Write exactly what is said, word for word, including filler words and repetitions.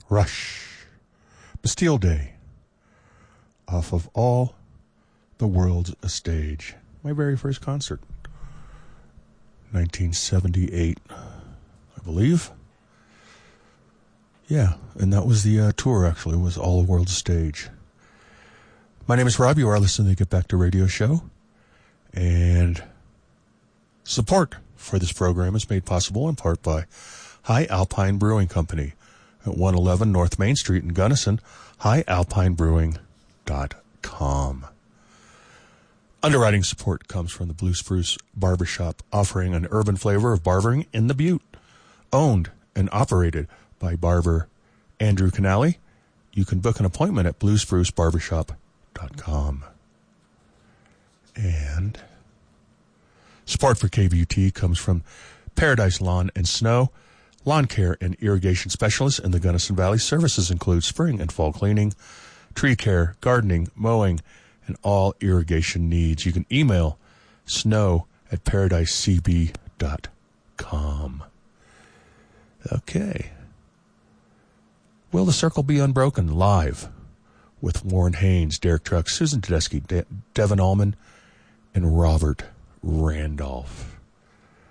Rush. Bastille Day. Off of All the World's a Stage. My very first concert. nineteen seventy-eight, I believe. Yeah, and that was the uh, tour, actually. It was All the World's a Stage. My name is Rob. You are listening to Get Back to Radio Show. And support for this program is made possible in part by High Alpine Brewing Company at one eleven North Main Street in Gunnison, high alpine brewing dot com. Underwriting support comes from the Blue Spruce Barbershop, offering an urban flavor of barbering in the Butte. Owned and operated by barber Andrew Canali. You can book an appointment at blue spruce barbershop dot com. And support for K B U T comes from Paradise Lawn and Snow, lawn care and irrigation specialists in the Gunnison Valley. Services include spring and fall cleaning, tree care, gardening, mowing, and all irrigation needs. You can email snow at paradise c b dot com. Okay. Will the Circle Be Unbroken live with Warren Haynes, Derek Truck, Susan Tedeschi, De- Devin Allman, and Robert Randolph.